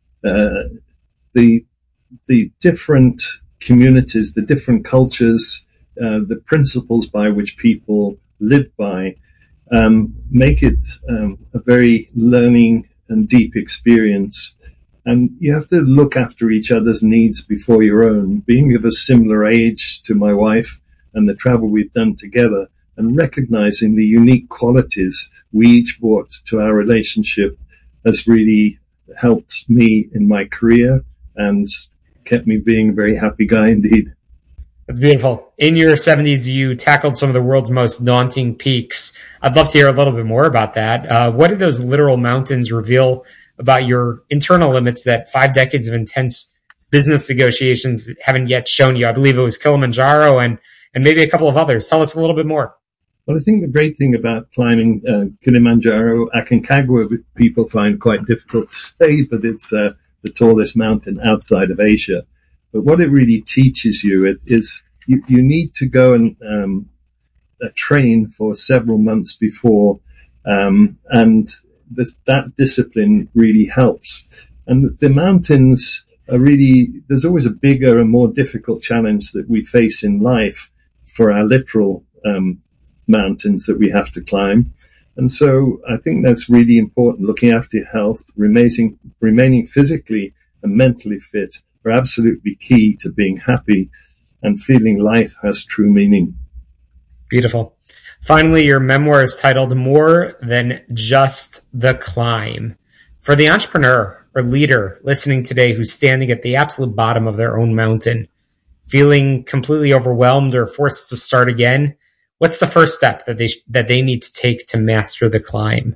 uh, the the different communities, the different cultures, uh, the principles by which people live by, um, make it um, a very learning and deep experience. And you have to look after each other's needs before your own. Being of a similar age to my wife and the travel we've done together, and recognizing the unique qualities we each brought to our relationship has really helped me in my career and kept me being a very happy guy indeed. That's beautiful. In your seventies, you tackled some of the world's most daunting peaks. I'd love to hear a little bit more about that. Uh, what did those literal mountains reveal about your internal limits that five decades of intense business negotiations haven't yet shown you? I believe it was Kilimanjaro and, and maybe a couple of others. Tell us a little bit more. Well, I think the great thing about climbing uh, Kilimanjaro, Aconcagua, people find quite difficult to say, but it's uh, the tallest mountain outside of Asia. But what it really teaches you is you, you need to go and um, uh, train for several months before, um, and this, that discipline really helps. And the mountains are really, there's always a bigger and more difficult challenge that we face in life for our literal um mountains that we have to climb. And so I think that's really important. Looking after your health, remaining, remaining physically and mentally fit are absolutely key to being happy and feeling life has true meaning. Beautiful. Finally, your memoir is titled More Than Just the Climb. For the entrepreneur or leader listening today who's standing at the absolute bottom of their own mountain, feeling completely overwhelmed or forced to start again, what's the first step that they sh- that they need to take to master the climb?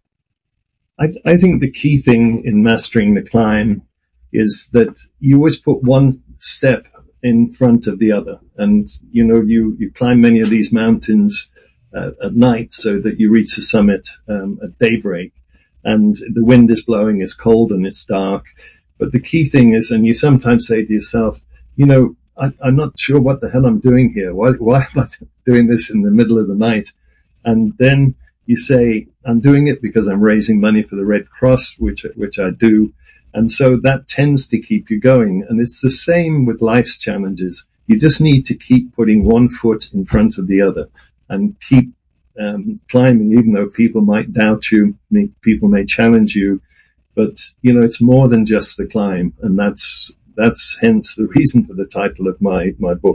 I, th- I think the key thing in mastering the climb is that you always put one step in front of the other. And, you know, you, you climb many of these mountains uh, at night so that you reach the summit um, at daybreak. And the wind is blowing, it's cold and it's dark. But the key thing is, and you sometimes say to yourself, you know, I, I'm not sure what the hell I'm doing here. Why, why am I doing this in the middle of the night? And then you say, I'm doing it because I'm raising money for the Red Cross, which, which I do. And so that tends to keep you going. And it's the same with life's challenges. You just need to keep putting one foot in front of the other and keep um, climbing, even though people might doubt you, people may challenge you. But, you know, it's more than just the climb. And that's, That's hence the reason for the title of my, my book.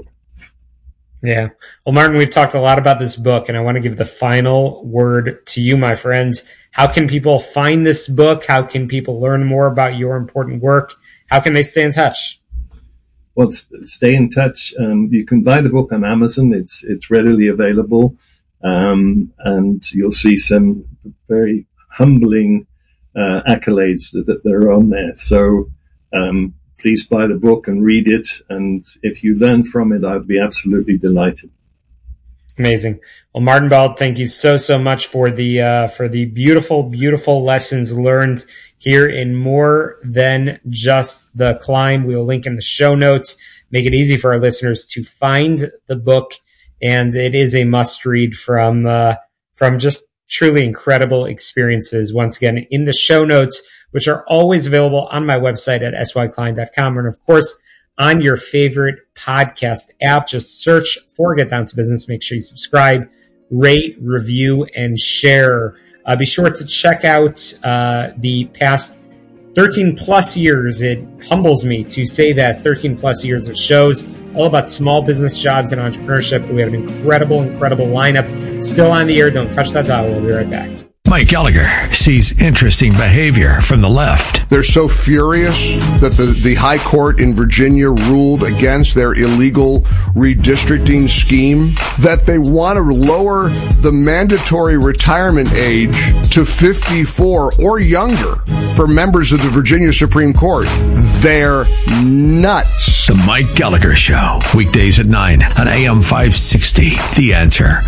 Yeah. Well, Martin, we've talked a lot about this book, and I want to give the final word to you, my friends. How can people find this book? How can people learn more about your important work? How can they stay in touch? Well, stay in touch. Um, you can buy the book on Amazon. It's it's readily available, um, and you'll see some very humbling uh, accolades that, that are on there. So um, please buy the book and read it. And if you learn from it, I'd be absolutely delighted. Amazing. Well, Martin Bald, thank you so, so much for the, uh, for the beautiful, beautiful lessons learned here in More Than Just the Climb. We'll link in the show notes, make it easy for our listeners to find the book. And it is a must read from, uh, from just truly incredible experiences. Once again, in the show notes, which are always available on my website at s y klein dot com. And of course, on your favorite podcast app, just search for Get Down to Business. Make sure you subscribe, rate, review, and share. Uh, be sure to check out uh, the past thirteen plus years. It humbles me to say that thirteen plus years of shows all about small business, jobs, and entrepreneurship. We have an incredible, incredible lineup still on the air. Don't touch that dial. We'll be right back. Mike Gallagher sees interesting behavior from the left. They're so furious that the, the High Court in Virginia ruled against their illegal redistricting scheme that they want to lower the mandatory retirement age to fifty-four or younger for members of the Virginia Supreme Court. They're nuts. The Mike Gallagher Show, weekdays at nine on A M five sixty. The Answer.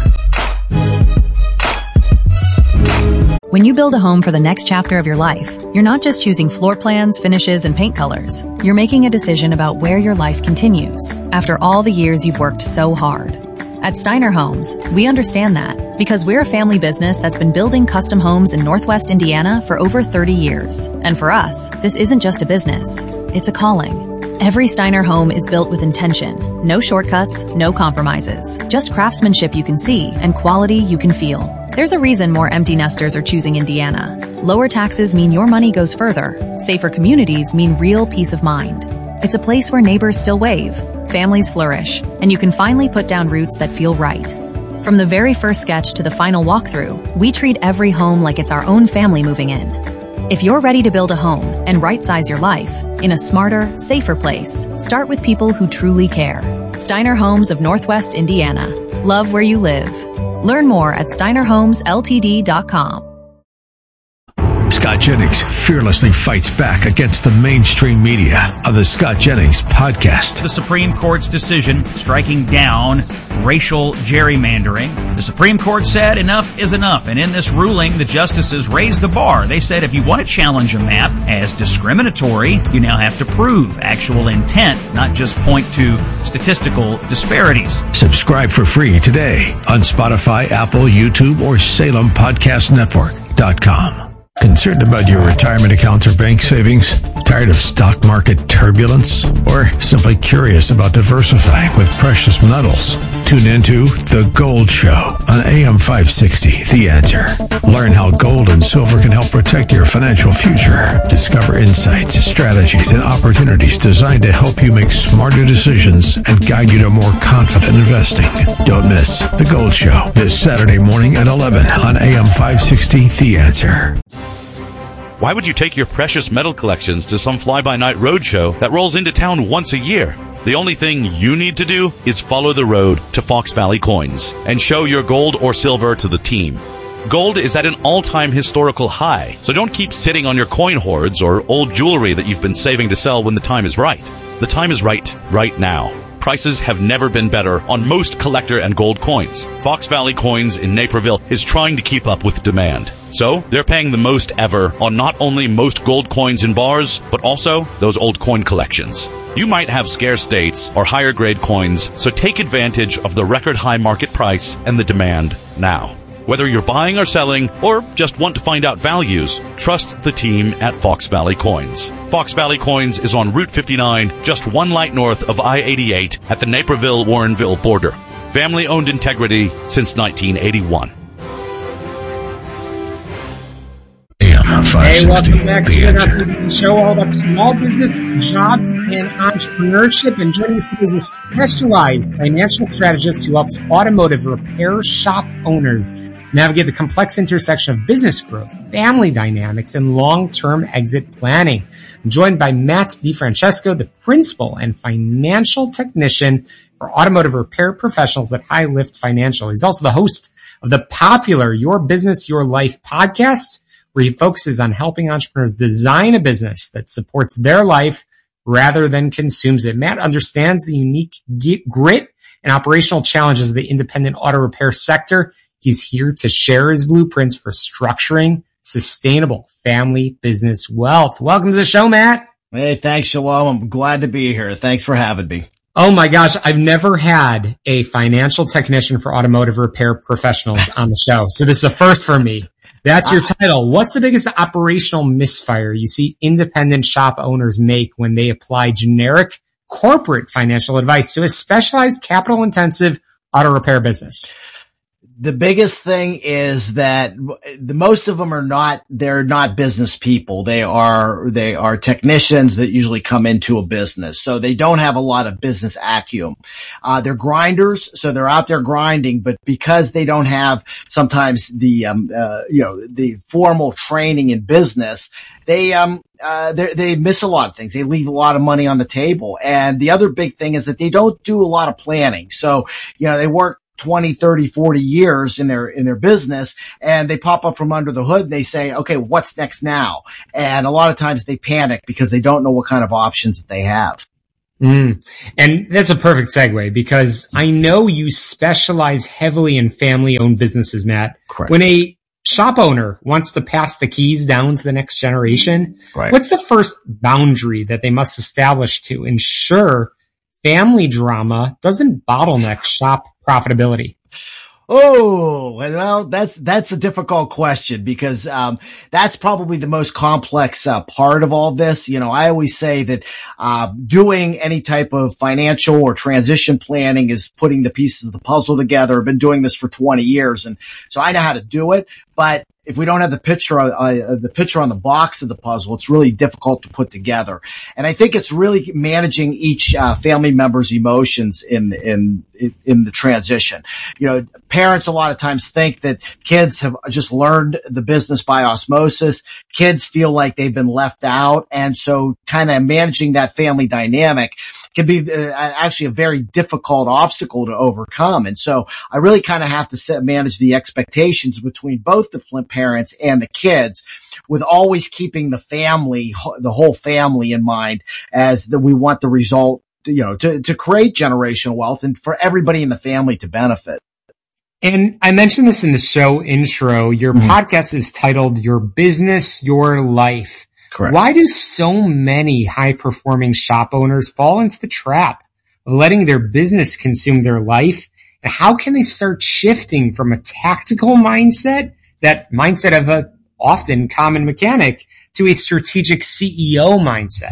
When you build a home for the next chapter of your life, you're not just choosing floor plans, finishes, and paint colors. You're making a decision about where your life continues after all the years you've worked so hard. At Steiner Homes, we understand that because we're a family business that's been building custom homes in Northwest Indiana for over thirty years. And for us, this isn't just a business, it's a calling. Every Steiner home is built with intention. No shortcuts, no compromises. Just craftsmanship you can see and quality you can feel. There's a reason more empty nesters are choosing Indiana. Lower taxes mean your money goes further. Safer communities mean real peace of mind. It's a place where neighbors still wave, families flourish, and you can finally put down roots that feel right. From the very first sketch to the final walkthrough, we treat every home like it's our own family moving in. If you're ready to build a home and right-size your life in a smarter, safer place, start with people who truly care. Steiner Homes of Northwest Indiana. Love where you live. Learn more at steiner homes l t d dot com. Scott Jennings fearlessly fights back against the mainstream media on the Scott Jennings Podcast. The Supreme Court's decision striking down racial gerrymandering. The Supreme Court said enough is enough, and in this ruling, the justices raised the bar. They said if you want to challenge a map as discriminatory, you now have to prove actual intent, not just point to statistical disparities. Subscribe for free today on Spotify, Apple, YouTube, or Salem Podcast Network dot com. Concerned about your retirement accounts or bank savings? Tired of stock market turbulence? Or simply curious about diversifying with precious metals? Tune into The Gold Show on A M five sixty, The Answer. Learn how gold and silver can help protect your financial future. Discover insights, strategies, and opportunities designed to help you make smarter decisions and guide you to more confident investing. Don't miss The Gold Show this Saturday morning at eleven on A M five sixty, The Answer. Why would you take your precious metal collections to some fly-by-night roadshow that rolls into town once a year? The only thing you need to do is follow the road to Fox Valley Coins and show your gold or silver to the team. Gold is at an all-time historical high, so don't keep sitting on your coin hoards or old jewelry that you've been saving to sell when the time is right. The time is right, right now. Prices have never been better on most collector and gold coins. Fox Valley Coins in Naperville is trying to keep up with demand. So, they're paying the most ever on not only most gold coins in bars, but also those old coin collections. You might have scarce dates or higher grade coins, so take advantage of the record high market price and the demand now. Whether you're buying or selling, or just want to find out values, trust the team at Fox Valley Coins. Fox Valley Coins is on Route fifty-nine, just one light north of I eighty-eight at the Naperville-Warrenville border. Family-owned integrity since nineteen eighty-one. Hey, welcome back to the Business Show, all about small business, jobs, and entrepreneurship. And joining us is a specialized financial strategist who helps automotive repair shop owners navigate the complex intersection of business growth, family dynamics, and long-term exit planning. I'm joined by Matt DeFrancesco, the principal and financial technician for automotive repair professionals at High Lift Financial. He's also the host of the popular Your Business, Your Life podcast, where he focuses on helping entrepreneurs design a business that supports their life rather than consumes it. Matt understands the unique grit and operational challenges of the independent auto repair sector. He's here to share his blueprints for structuring sustainable family business wealth. Welcome to the show, Matt. Hey, thanks, Shalom. I'm glad to be here. Thanks for having me. Oh my gosh, I've never had a financial technician for automotive repair professionals on the show. So this is a first for me. That's your title. What's the biggest operational misfire you see independent shop owners make when they apply generic corporate financial advice to a specialized capital intensive auto repair business? The biggest thing is that the most of them are not, they're not business people. They are, they are technicians that usually come into a business. So they don't have a lot of business acumen. Uh, they're grinders. So they're out there grinding, but because they don't have sometimes the, um, uh, you know, the formal training in business, they, um, uh, they, they miss a lot of things. They leave a lot of money on the table. And the other big thing is that they don't do a lot of planning. So, you know, they work twenty, thirty, forty years in their, in their business, and they pop up from under the hood and they say, okay, what's next now? And a lot of times they panic because they don't know what kind of options that they have. Mm. And that's a perfect segue, because I know you specialize heavily in family owned businesses, Matt. Correct. When a shop owner wants to pass the keys down to the next generation, right, what's the first boundary that they must establish to ensure family drama doesn't bottleneck shop profitability? Oh, well, that's, that's a difficult question, because, um, that's probably the most complex, uh, part of all this. You know, I always say that, uh, doing any type of financial or transition planning is putting the pieces of the puzzle together. I've been doing this for twenty years, and so I know how to do it. But if we don't have the picture, uh, the picture on the box of the puzzle, it's really difficult to put together. And I think it's really managing each uh, family member's emotions in in in the transition. You know, parents a lot of times think that kids have just learned the business by osmosis. Kids feel like they've been left out, and so kind of managing that family dynamic can be uh, actually a very difficult obstacle to overcome. And so I really kind of have to set, manage the expectations between both the parents and the kids, with always keeping the family, the whole family in mind, as that we want the result, you know, to, to create generational wealth and for everybody in the family to benefit. And I mentioned this in the show intro. Your mm-hmm. podcast is titled Your Business, Your Life. Correct. Why do so many high-performing shop owners fall into the trap of letting their business consume their life? And how can they start shifting from a tactical mindset, that mindset of a often common mechanic, to a strategic C E O mindset?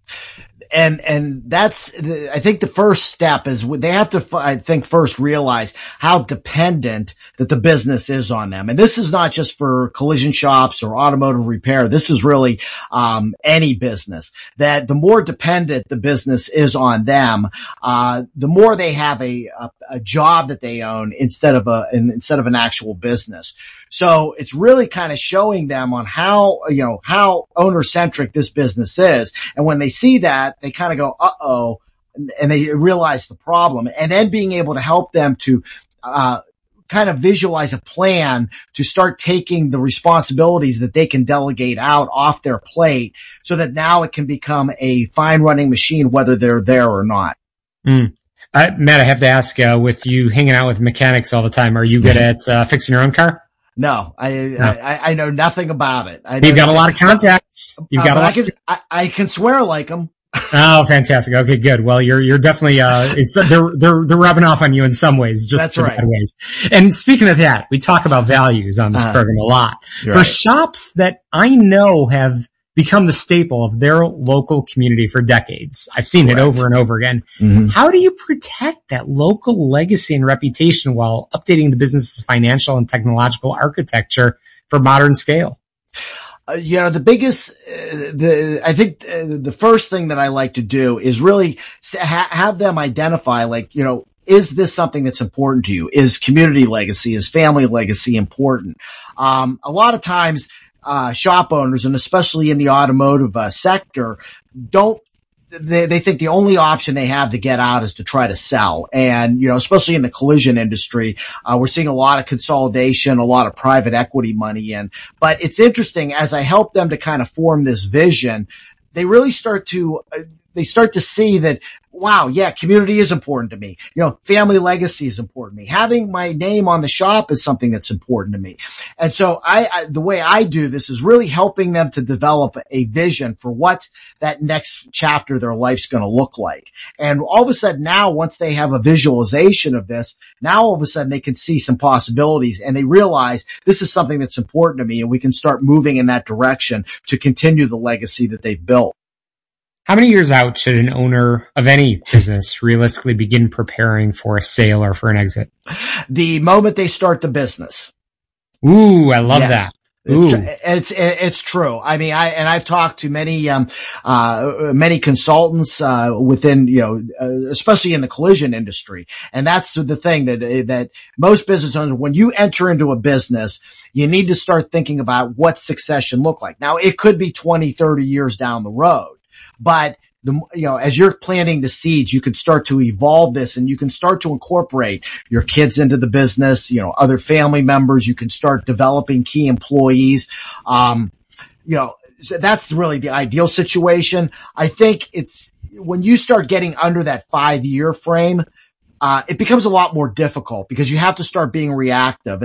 And, and that's, I think the first step is they have to, I think, first realize how dependent that the business is on them. And this is not just for collision shops or automotive repair. This is really, um, any business, that the more dependent the business is on them, uh, the more they have a, a, a job that they own instead of a, instead of an actual business. So it's really kind of showing them on how, you know, how owner centric this business is. And when they see that, they kind of go, uh-oh, and they realize the problem, and then being able to help them to, uh, kind of visualize a plan to start taking the responsibilities that they can delegate out off their plate, so that now it can become a fine running machine, whether they're there or not. Mm. Uh, Matt, I have to ask, uh, with you hanging out with mechanics all the time, are you good at, uh, fixing your own car? No, I, no. I, I know nothing about it. I You've got a lot of contacts. You've got uh, a lot. I can, I, I can swear like them. Oh, fantastic. Okay, good. Well, you're, you're definitely, uh, it's, they're, they're, they're rubbing off on you in some ways, just That's in right. bad ways. And speaking of that, we talk about values on this uh, program a lot. For right. shops that I know have become the staple of their local community for decades, I've seen Correct. It over and over again. Mm-hmm. How do you protect that local legacy and reputation while updating the business's financial and technological architecture for modern scale? Uh, you know, the biggest, uh, the, I think uh, the first thing that I like to do is really ha- have them identify, like, you know, is this something that's important to you? Is community legacy, is family legacy important? Um, a lot of times, uh, shop owners, and especially in the automotive uh, sector, don't They, they think the only option they have to get out is to try to sell. And, you know, especially in the collision industry, uh, we're seeing a lot of consolidation, a lot of private equity money in. But it's interesting, as I help them to kind of form this vision, they really start to, uh, they start to see that, wow, yeah, community is important to me. You know, family legacy is important to me. Having my name on the shop is something that's important to me. And so I, I, the way I do this is really helping them to develop a vision for what that next chapter of their life's going to look like. And all of a sudden now, once they have a visualization of this, now all of a sudden they can see some possibilities, and they realize this is something that's important to me, and we can start moving in that direction to continue the legacy that they've built. How many years out should an owner of any business realistically begin preparing for a sale or for an exit? The moment they start the business. Ooh, I love Yes. that. It's, Ooh. it's it's true. I mean, I and I've talked to many um uh many consultants uh within, you know, uh, especially in the collision industry, and that's the thing that that most business owners, when you enter into a business, you need to start thinking about what succession look like. Now, it could be twenty, thirty years down the road, but the, you know, as you're planting the seeds, you could start to evolve this, and you can start to incorporate your kids into the business, you know, other family members. You can start developing key employees. Um, you know, so that's really the ideal situation. I think it's when you start getting under that five year frame, uh, it becomes a lot more difficult because you have to start being reactive.